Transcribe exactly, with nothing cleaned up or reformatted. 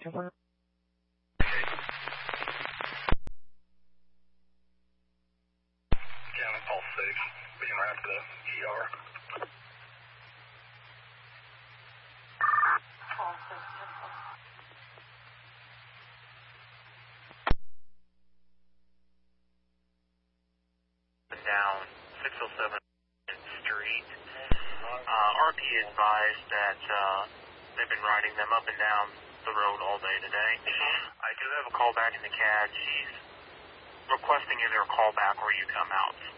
Over. County Pulse six, being right to the E R. Down six oh seven Street. Uh, R P advised that uh, they've been riding them up and down the road all day today. I do have a call back in the C A D. She's requesting either a call back or you come out.